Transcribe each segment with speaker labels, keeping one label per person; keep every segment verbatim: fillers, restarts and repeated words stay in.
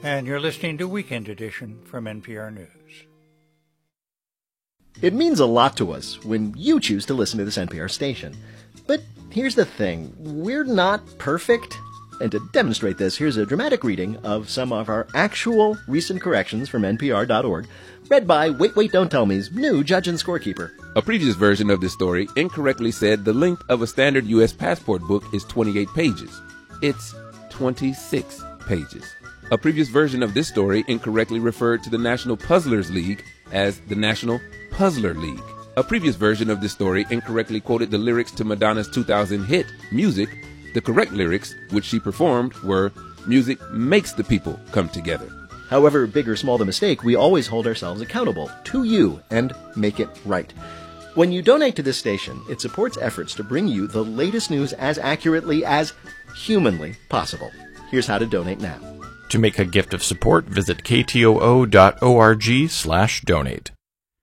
Speaker 1: And you're listening to Weekend Edition from N P R News.
Speaker 2: It means a lot to us when you choose to listen to this N P R station. But here's the thing, we're not perfect. And to demonstrate this, here's a dramatic reading of some of our actual recent corrections from N P R dot org, read by Wait Wait Don't Tell Me's new judge and scorekeeper.
Speaker 3: A previous version of this story incorrectly said the length of a standard U S passport book is twenty-eight pages. It's twenty-six pages. A previous version of this story incorrectly referred to the National Puzzlers League as the National Puzzler League. A previous version of this story incorrectly quoted the lyrics to Madonna's two thousand hit, Music. The correct lyrics, which she performed, were, "Music makes the people come together."
Speaker 2: However big or small the mistake, we always hold ourselves accountable to you and make it right. When you donate to this station, it supports efforts to bring you the latest news as accurately as humanly possible. Here's how to donate now.
Speaker 4: To make a gift of support, visit k t o o dot org slash donate.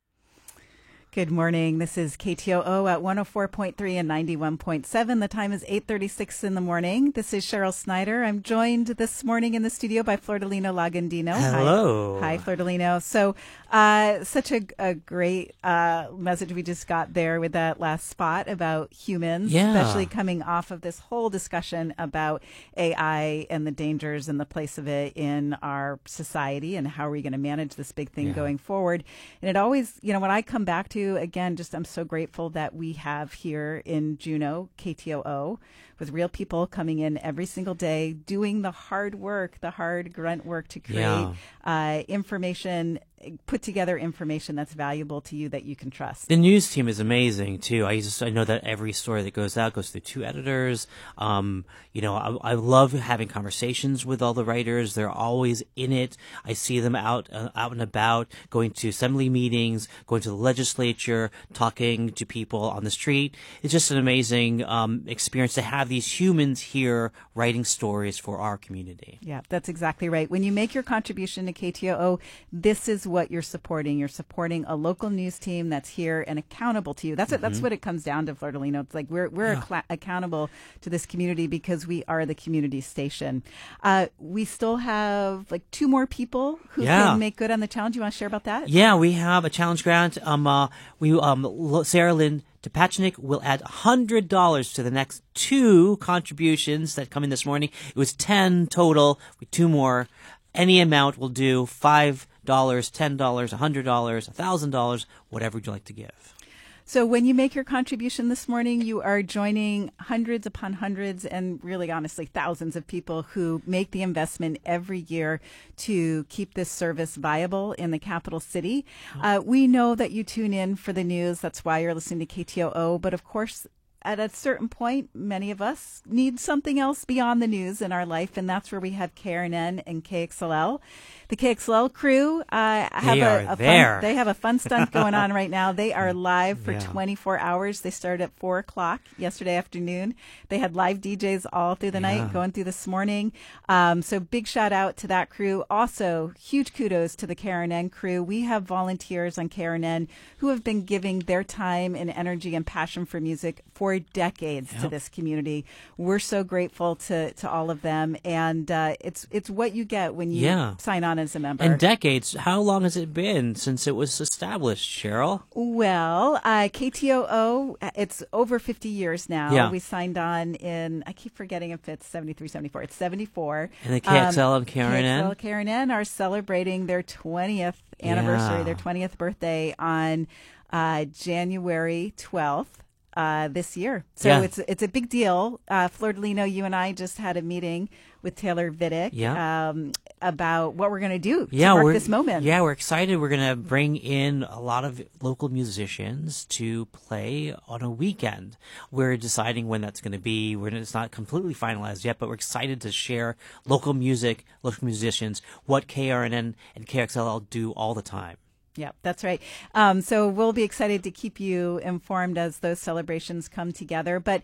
Speaker 5: Good morning. This is K T O O at one oh four point three and ninety-one point seven. The time is eight thirty-six in the morning. This is Cheryl Snyder. I'm joined this morning in the studio by Flordolino Lagandino.
Speaker 6: Hello.
Speaker 5: Hi, Hi Flordolino. So uh, such a, a great uh, message we just got there with that last spot about humans,
Speaker 6: yeah.
Speaker 5: especially coming off of this whole discussion about A I and the dangers and the place of it in our society and how are we going to manage this big thing
Speaker 6: yeah.
Speaker 5: going forward. And it always, you know, when I come back to again, just I'm so grateful that we have here in Juneau, K T O O, with real people coming in every single day, doing the hard work, the hard grunt work to create
Speaker 6: yeah.
Speaker 5: uh, information, put together information that's valuable to you that you can trust.
Speaker 6: The news team is amazing too. I just I know that every story that goes out goes through two editors. Um, you know, I, I love having conversations with all the writers. They're always in it. I see them out uh, out and about, going to assembly meetings, going to the legislature, talking to people on the street. It's just an amazing um, experience to have these humans here writing stories for our community.
Speaker 5: Yeah, that's exactly right. When you make your contribution to K T O O, this is what you're supporting. You're supporting a local news team that's here and accountable to you. That's mm-hmm. it. That's what it comes down to, Flordolino. It's like we're we're yeah. acla- accountable to this community because we are the community station. Uh, we still have like two more people who
Speaker 6: yeah.
Speaker 5: can make good on the challenge. You want to share about that?
Speaker 6: Yeah, we have a challenge grant. Um, uh, we um, Sarah Lynn Topachnik will add one hundred dollars to the next two contributions that come in this morning. It was ten total with two more. Any amount will do, five dollars, ten dollars, one hundred dollars, one thousand dollars, whatever you'd like to give.
Speaker 5: So when you make your contribution this morning, you are joining hundreds upon hundreds and really honestly thousands of people who make the investment every year to keep this service viable in the capital city. Uh, we know that you tune in for the news. That's why you're listening to K T O O. But of course, at a certain point, many of us need something else beyond the news in our life, and that's where we have K R N N and K X L L. The K X L L crew uh, have
Speaker 6: they
Speaker 5: a,
Speaker 6: are
Speaker 5: a
Speaker 6: there.
Speaker 5: fun, they have a fun stunt going on right now. They are live for
Speaker 6: yeah.
Speaker 5: twenty-four hours. They started at four o'clock yesterday afternoon. They had live D Js all through the
Speaker 6: yeah.
Speaker 5: night, going through this morning. Um, so big shout out to that crew. Also, huge kudos to the K R N N crew. We have volunteers on K R N N who have been giving their time and energy and passion for music for decades
Speaker 6: yep.
Speaker 5: to this community. We're so grateful to, to all of them. And uh, it's it's what you get when you
Speaker 6: yeah.
Speaker 5: sign on as a member.
Speaker 6: And decades. How long has it been since it was established, Cheryl?
Speaker 5: Well, uh, K T O O, it's over fifty years now.
Speaker 6: Yeah.
Speaker 5: We signed on in, I keep forgetting if it's seventy-three, seventy-four. It's seventy-four.
Speaker 6: And the K X L um, and K R N N?
Speaker 5: K X L, K R N N are celebrating their twentieth anniversary,
Speaker 6: yeah.
Speaker 5: their twentieth birthday on uh, January twelfth. Uh, this year. So
Speaker 6: yeah.
Speaker 5: it's it's a big deal. Uh, Flordolino, you and I just had a meeting with Taylor Vidic
Speaker 6: yeah.
Speaker 5: um, about what we're going to do
Speaker 6: yeah,
Speaker 5: to mark
Speaker 6: we're,
Speaker 5: this moment.
Speaker 6: Yeah, we're excited. We're going to bring in a lot of local musicians to play on a weekend. We're deciding when that's going to be. We're, it's not completely finalized yet, but we're excited to share local music, local musicians, what K R N N and K X L L do all the time.
Speaker 5: Yeah, that's right. Um, so we'll be excited to keep you informed as those celebrations come together. But,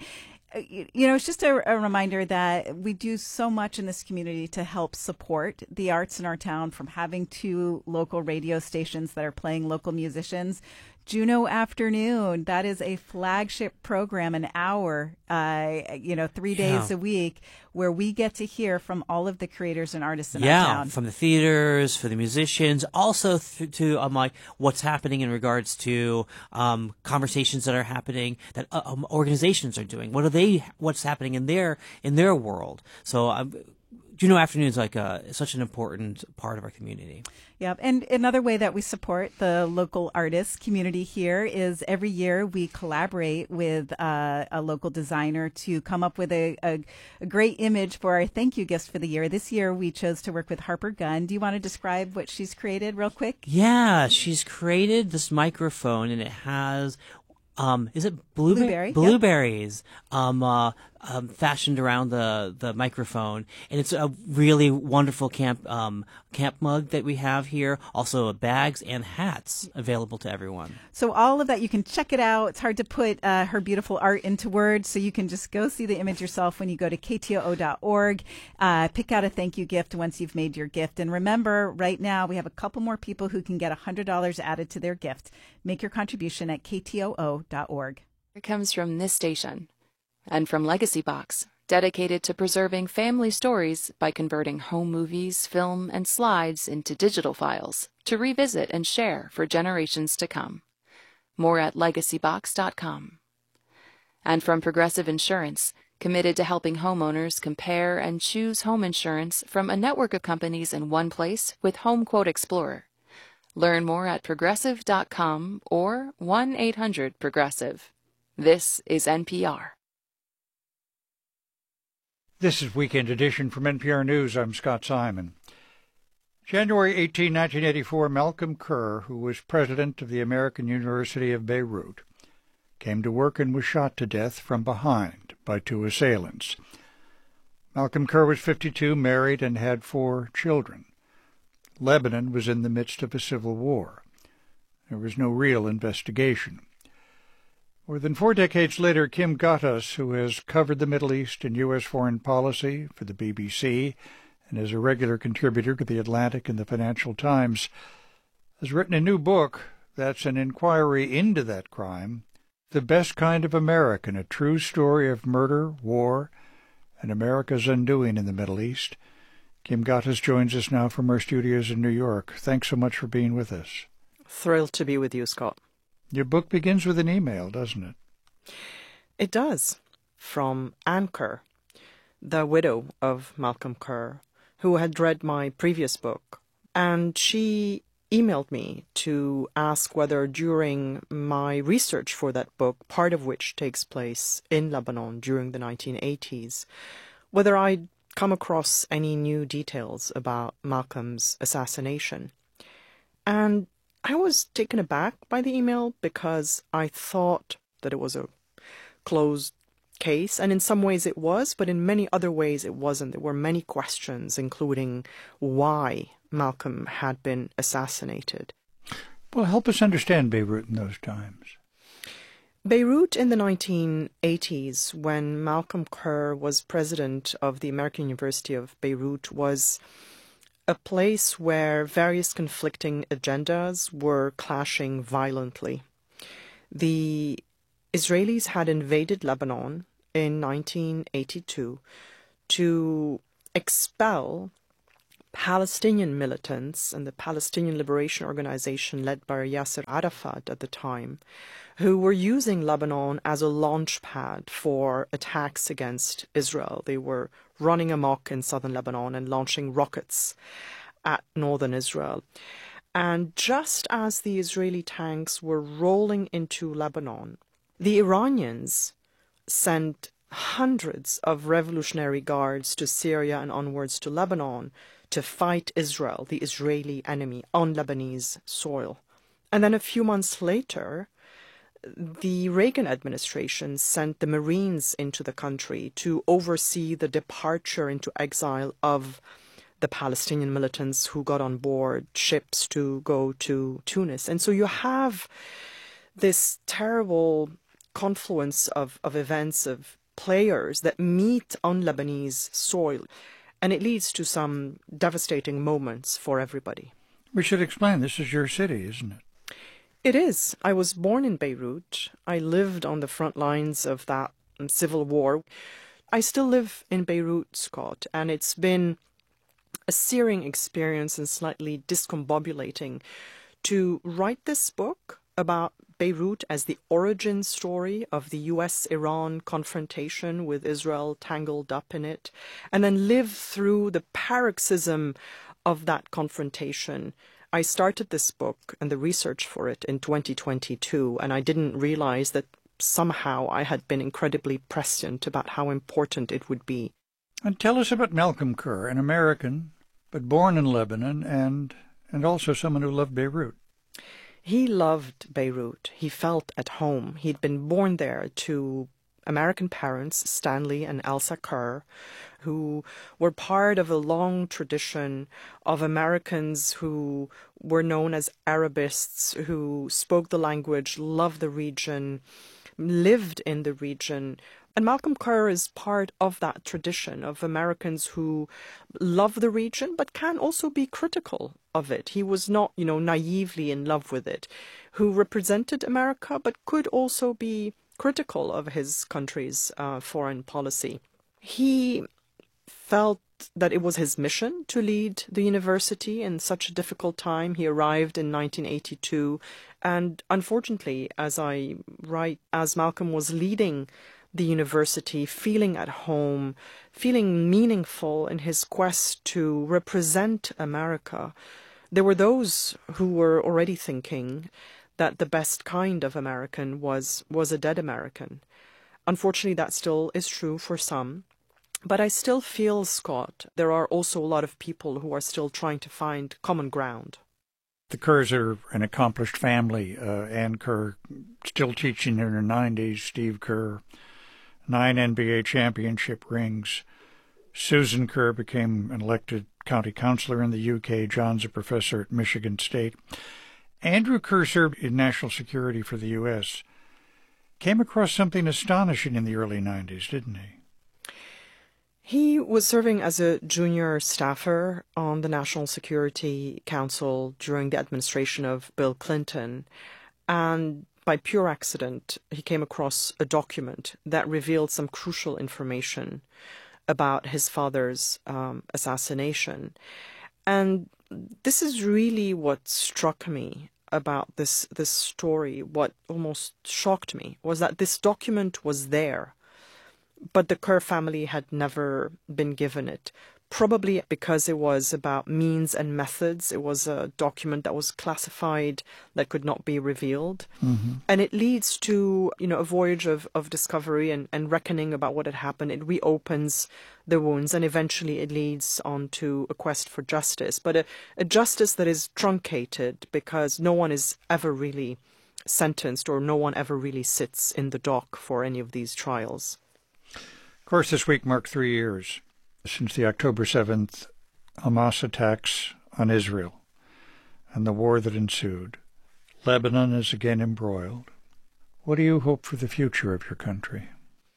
Speaker 5: you know, it's just a, a reminder that we do so much in this community to help support the arts in our town, from having two local radio stations that are playing local musicians Juno Afternoon. That is a flagship program, an hour, uh, you know, three days
Speaker 6: Yeah.
Speaker 5: a week, where we get to hear from all of the creators and artists in
Speaker 6: yeah,
Speaker 5: our town.
Speaker 6: from the theaters, for the musicians, also th- to um, like what's happening in regards to um, conversations that are happening that uh, um, organizations are doing. What are they? What's happening in their in their world? So, um, Juno Afternoon is like a, such an important part of our community.
Speaker 5: Yep. And another way that we support the local artist community here is every year we collaborate with uh, a local designer to come up with a, a, a great image for our thank you gifts for the year. This year we chose to work with Harper Gunn. Do you want to describe what she's created real quick?
Speaker 6: Yeah, she's created this microphone, and it has. Um, is it blueberry?
Speaker 5: Blueberry, yep.
Speaker 6: Blueberries, um, uh, um, fashioned around the, the microphone. And it's a really wonderful camp, um, camp mug that we have here. Also bags and hats available to everyone.
Speaker 5: So all of that, you can check it out. It's hard to put uh, her beautiful art into words, so you can just go see the image yourself when you go to K T O O dot org. Uh, pick out a thank you gift once you've made your gift. And remember, right now we have a couple more people who can get one hundred dollars added to their gift. Make your contribution at K T O O dot org.
Speaker 7: It comes from this station and from Legacy Box, dedicated to preserving family stories by converting home movies, film, and slides into digital files to revisit and share for generations to come. More at legacy box dot com. And from Progressive Insurance, committed to helping homeowners compare and choose home insurance from a network of companies in one place with Home Quote Explorer. Learn more at progressive dot com or one eight hundred progressive. This is N P R.
Speaker 1: This is Weekend Edition from N P R News. I'm Scott Simon. January eighteenth, nineteen eighty-four, Malcolm Kerr, who was president of the American University of Beirut, came to work and was shot to death from behind by two assailants. Malcolm Kerr was fifty-two, married, and had four children. Lebanon was in the midst of a civil war. There was no real investigation. More than four decades later, Kim Ghattas, who has covered the Middle East and U S foreign policy for the B B C and is a regular contributor to The Atlantic and the Financial Times, has written a new book that's an inquiry into that crime, The Best Kind of American, a true story of murder, war, and America's undoing in the Middle East. Kim Ghattas joins us now from our studios in New York. Thanks so much for being with us.
Speaker 8: Thrilled to be with you, Scott.
Speaker 1: Your book begins with an email, doesn't it?
Speaker 8: It does, from Ann Kerr, the widow of Malcolm Kerr, who had read my previous book. And she emailed me to ask whether during my research for that book, part of which takes place in Lebanon during the nineteen eighties, whether I'd come across any new details about Malcolm's assassination. And I was taken aback by the email because I thought that it was a closed case, and in some ways it was, but in many other ways it wasn't. There were many questions, including why Malcolm had been assassinated.
Speaker 1: Well, help us understand Beirut in those times.
Speaker 8: Beirut in the nineteen eighties, when Malcolm Kerr was president of the American University of Beirut, was a place where various conflicting agendas were clashing violently. The Israelis had invaded Lebanon in nineteen eighty-two to expel Palestinian militants and the Palestinian Liberation Organization led by Yasser Arafat at the time, who were using Lebanon as a launch pad for attacks against Israel. They were running amok in southern Lebanon and launching rockets at northern Israel. And just as the Israeli tanks were rolling into Lebanon, the Iranians sent hundreds of Revolutionary Guards to Syria and onwards to Lebanon to fight Israel, the Israeli enemy, on Lebanese soil. And then a few months later, the Reagan administration sent the Marines into the country to oversee the departure into exile of the Palestinian militants who got on board ships to go to Tunis. And so you have this terrible confluence of, of events, of players that meet on Lebanese soil, and it leads to some devastating moments for everybody.
Speaker 1: We should explain, this is your city, isn't it?
Speaker 8: It is. I was born in Beirut. I lived on the front lines of that civil war. I still live in Beirut, Scott, and it's been a searing experience and slightly discombobulating to write this book about Beirut as the origin story of the U S Iran confrontation with Israel tangled up in it, and then live through the paroxysm of that confrontation. I started this book and the research for it in twenty twenty-two, and I didn't realize that somehow I had been incredibly prescient about how important it would be.
Speaker 1: And tell us about Malcolm Kerr, an American, but born in Lebanon, and and also someone who loved Beirut.
Speaker 8: He loved Beirut. He felt at home. He'd been born there to American parents, Stanley and Elsa Kerr, who were part of a long tradition of Americans who were known as Arabists, who spoke the language, loved the region, lived in the region. And Malcolm Kerr is part of that tradition of Americans who love the region but can also be critical of it. He was not, you know, naively in love with it, who represented America but could also be critical of his country's uh, foreign policy. He felt that it was his mission to lead the university in such a difficult time. He arrived in nineteen eighty-two, and unfortunately, as I write, as Malcolm was leading the university, feeling at home, feeling meaningful in his quest to represent America, there were those who were already thinking that the best kind of American was, was a dead American. Unfortunately, that still is true for some. But I still feel, Scott, there are also a lot of people who are still trying to find common ground.
Speaker 1: The Kerrs are an accomplished family. Uh, Ann Kerr, still teaching in her nineties, Steve Kerr, nine N B A championship rings. Susan Kerr became an elected county councilor in the U K. John's a professor at Michigan State. Andrew Kerr served in national security for the U S Came across something astonishing in the early nineties, didn't he?
Speaker 8: He was serving as a junior staffer on the National Security Council during the administration of Bill Clinton, and by pure accident, he came across a document that revealed some crucial information about his father's um, assassination. And this is really what struck me about this, this story. What almost shocked me was that this document was there, but the Kerr family had never been given it, probably because it was about means and methods. It was a document that was classified, that could not be revealed. Mm-hmm. And it leads to, you know, a voyage of, of discovery and, and reckoning about what had happened. It reopens the wounds, and eventually it leads on to a quest for justice, but a, a justice that is truncated because no one is ever really sentenced, or no one ever really sits in the dock for any of these trials.
Speaker 1: Of course, this week marked three years since the October seventh Hamas attacks on Israel and the war that ensued. Lebanon is again embroiled. What do you hope for the future of your country?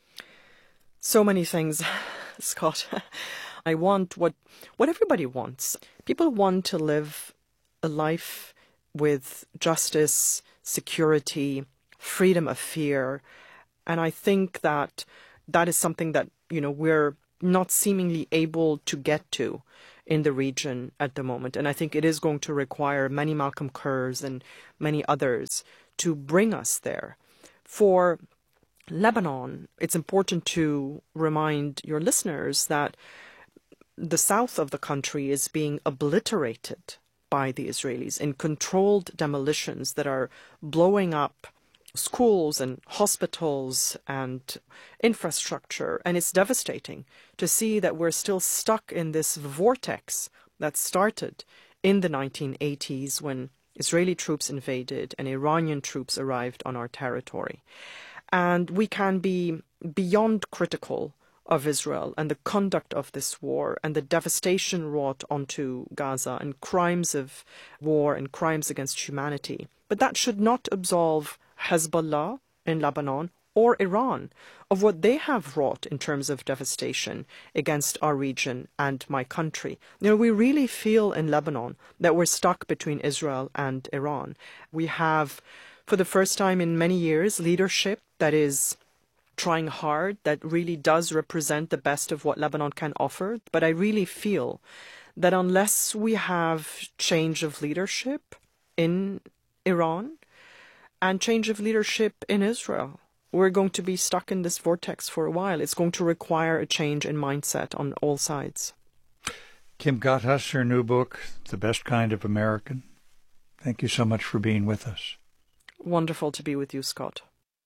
Speaker 8: So many things, Scott. I want what what everybody wants. People want to live a life with justice, security, freedom of fear. And I think that that is something that, you know, we're not seemingly able to get to in the region at the moment. And I think it is going to require many Malcolm Kerrs and many others to bring us there. For Lebanon, it's important to remind your listeners that the south of the country is being obliterated by the Israelis in controlled demolitions that are blowing up schools and hospitals and infrastructure. And it's devastating to see that we're still stuck in this vortex that started in the nineteen eighties when Israeli troops invaded and Iranian troops arrived on our territory. And we can be beyond critical of Israel and the conduct of this war and the devastation wrought onto Gaza and crimes of war and crimes against humanity. But that should not absolve Hezbollah in Lebanon or Iran, of what they have wrought in terms of devastation against our region and my country. You know, we really feel in Lebanon that we're stuck between Israel and Iran. We have, for the first time in many years, leadership that is trying hard, that really does represent the best of what Lebanon can offer. But I really feel that unless we have change of leadership in Iran and change of leadership in Israel, we're going to be stuck in this vortex for a while. It's going to require a change in mindset on all sides.
Speaker 1: Kim Gotthus, her new book, The Best Kind of American. Thank you so much for being with us.
Speaker 8: Wonderful to be with you, Scott.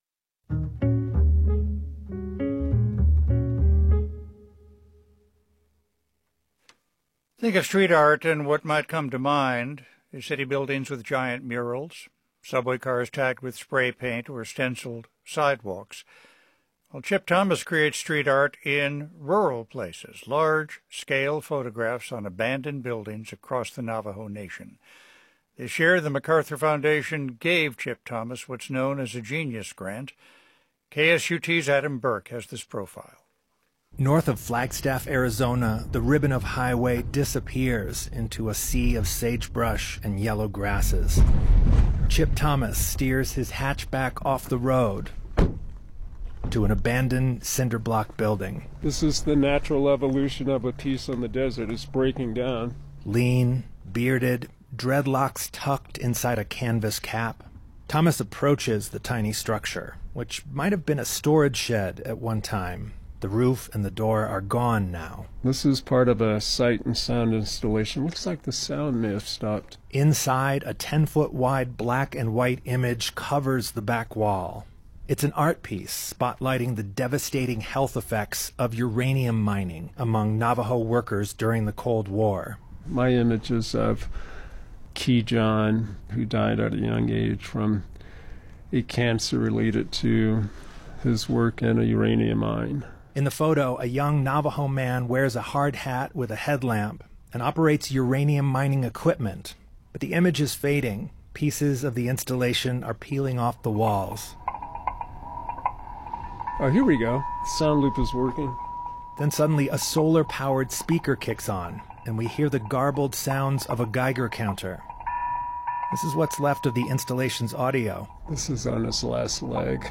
Speaker 1: Think of street art, and what might come to mind is city buildings with giant murals, subway cars tagged with spray paint or stenciled sidewalks. Well, Chip Thomas creates street art in rural places, large-scale photographs on abandoned buildings across the Navajo Nation. This year, the MacArthur Foundation gave Chip Thomas what's known as a Genius Grant. K S U T's Adam Burke has this profile.
Speaker 9: North of Flagstaff, Arizona, the ribbon of highway disappears into a sea of sagebrush and yellow grasses. Chip Thomas steers his hatchback off the road to an abandoned cinder block building.
Speaker 10: This is the natural evolution of a piece on the desert. It's breaking down.
Speaker 9: Lean, bearded, dreadlocks tucked inside a canvas cap. Thomas approaches the tiny structure, which might have been a storage shed at one time. The roof and the door are gone now.
Speaker 10: This is part of a sight and sound installation. Looks like the sound may have stopped.
Speaker 9: Inside, a ten-foot wide black and white image covers the back wall. It's an art piece spotlighting the devastating health effects of uranium mining among Navajo workers during the Cold War.
Speaker 10: My images of Key John, who died at a young age from a cancer related to his work in a uranium mine.
Speaker 9: In the photo, a young Navajo man wears a hard hat with a headlamp and operates uranium mining equipment. But the image is fading. Pieces of the installation are peeling off the walls.
Speaker 10: Oh, here we go. The sound loop is working.
Speaker 9: Then suddenly a solar-powered speaker kicks on, and we hear the garbled sounds of a Geiger counter. This is what's left of the installation's audio.
Speaker 10: This is on its last leg.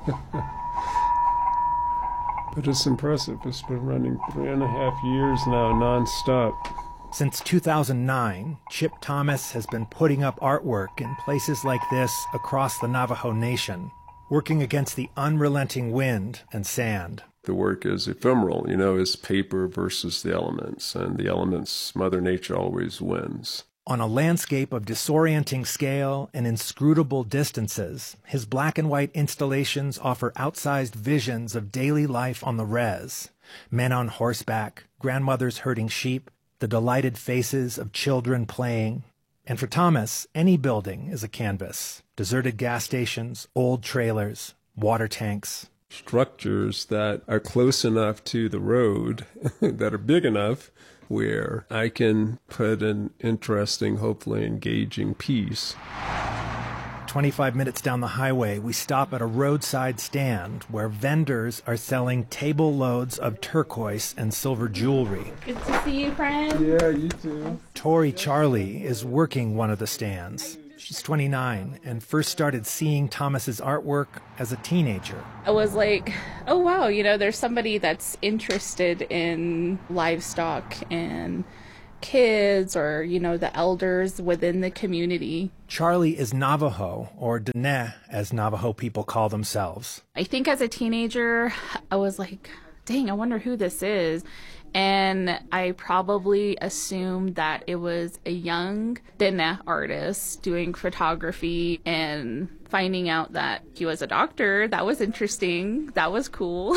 Speaker 10: But it's impressive. It's been running three and a half years now, nonstop.
Speaker 9: Since two thousand nine, Chip Thomas has been putting up artwork in places like this across the Navajo Nation, working against the unrelenting wind and sand.
Speaker 10: The work is ephemeral, you know, it's paper versus the elements, and the elements, Mother Nature always wins.
Speaker 9: On a landscape of disorienting scale and inscrutable distances, his black and white installations offer outsized visions of daily life on the res. Men on horseback, grandmothers herding sheep, the delighted faces of children playing. And for Thomas, any building is a canvas. Deserted gas stations, old trailers, water tanks.
Speaker 10: Structures that are close enough to the road, that are big enough, where I can put an interesting, hopefully engaging piece.
Speaker 9: twenty-five minutes down the highway, we stop at a roadside stand where vendors are selling table loads of turquoise and silver jewelry.
Speaker 11: Good to see you, friend.
Speaker 10: Yeah, you too.
Speaker 9: Tori Charlie is working one of the stands. She's twenty-nine and first started seeing Thomas's artwork as a teenager.
Speaker 11: I was like, oh wow, you know, there's somebody that's interested in livestock and kids or, you know, the elders within the community.
Speaker 9: Charlie is Navajo, or Dene, as Navajo people call themselves.
Speaker 11: I think as a teenager, I was like, dang, I wonder who this is. And I probably assumed that it was a young Dene artist doing photography, and finding out that he was a doctor, that was interesting. That was cool.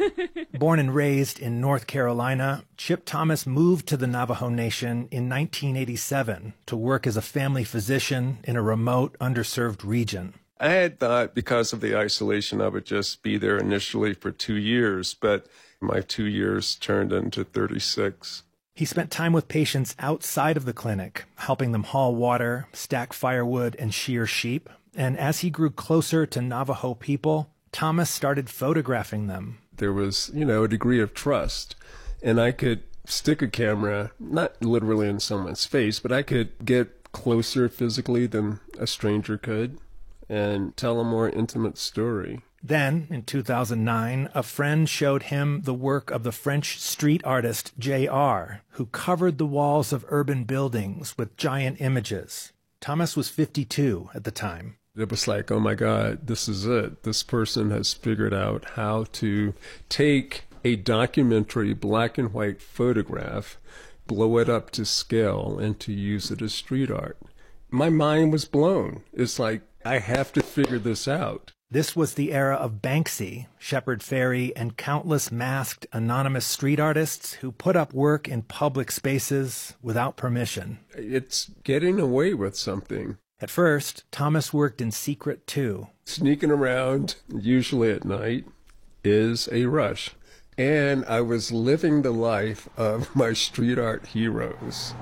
Speaker 9: Born and raised in North Carolina, Chip Thomas moved to the Navajo Nation in nineteen eighty-seven to work as a family physician in a remote, underserved region.
Speaker 10: I had thought, because of the isolation, I would just be there initially for two years, but my two years turned into thirty-six.
Speaker 9: He spent time with patients outside of the clinic, helping them haul water, stack firewood, and shear sheep. And as he grew closer to Navajo people, Thomas started photographing them.
Speaker 10: There was, you know, a degree of trust, and I could stick a camera, not literally in someone's face, but I could get closer physically than a stranger could and tell a more intimate story.
Speaker 9: Then, in two thousand nine, a friend showed him the work of the French street artist J R, who covered the walls of urban buildings with giant images. Thomas was fifty-two at the time.
Speaker 10: It was like, oh my God, this is it. This person has figured out how to take a documentary black and white photograph, blow it up to scale, and to use it as street art. My mind was blown. It's like, I have to figure this out.
Speaker 9: This was the era of Banksy, Shepard Fairey, and countless masked anonymous street artists who put up work in public spaces without permission.
Speaker 10: It's getting away with something.
Speaker 9: At first, Thomas worked in secret too.
Speaker 10: Sneaking around, usually at night, is a rush. And I was living the life of my street art heroes.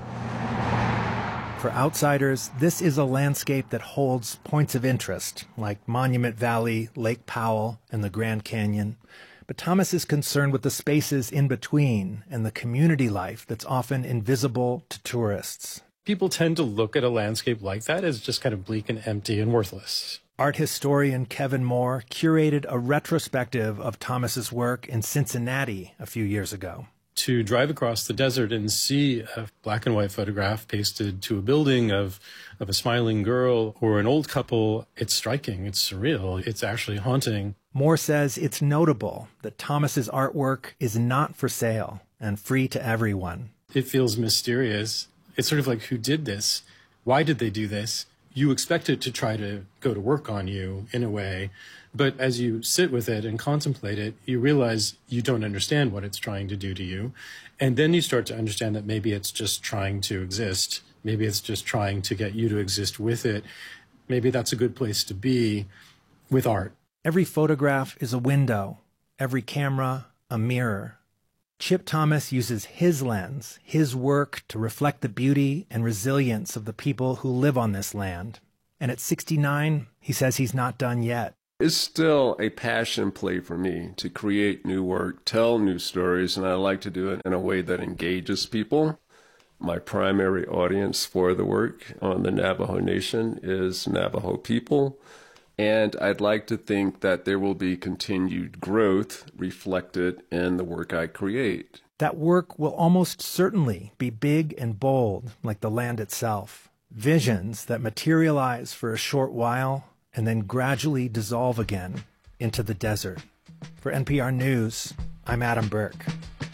Speaker 9: For outsiders, this is a landscape that holds points of interest, like Monument Valley, Lake Powell, and the Grand Canyon. But Thomas is concerned with the spaces in between and the community life that's often invisible to tourists.
Speaker 12: People tend to look at a landscape like that as just kind of bleak and empty and worthless.
Speaker 9: Art historian Kevin Moore curated a retrospective of Thomas's work in Cincinnati a few years ago.
Speaker 12: To drive across the desert and see a black and white photograph pasted to a building of, of a smiling girl or an old couple, it's striking, it's surreal, it's actually haunting.
Speaker 9: Moore says it's notable that Thomas's artwork is not for sale and free to everyone.
Speaker 12: It feels mysterious. It's sort of like, who did this? Why did they do this? You expect it to try to go to work on you in a way, but as you sit with it and contemplate it, you realize you don't understand what it's trying to do to you. And then you start to understand that maybe it's just trying to exist. Maybe it's just trying to get you to exist with it. Maybe that's a good place to be with art.
Speaker 9: Every photograph is a window, every camera a mirror. Chip Thomas uses his lens, his work, to reflect the beauty and resilience of the people who live on this land. And at sixty-nine, he says he's not done yet.
Speaker 10: It's still a passion play for me to create new work, tell new stories, and I like to do it in a way that engages people. My primary audience for the work on the Navajo Nation is Navajo people. And I'd like to think that there will be continued growth reflected in the work I create.
Speaker 9: That work will almost certainly be big and bold, like the land itself. Visions that materialize for a short while and then gradually dissolve again into the desert. For N P R News, I'm Adam Burke.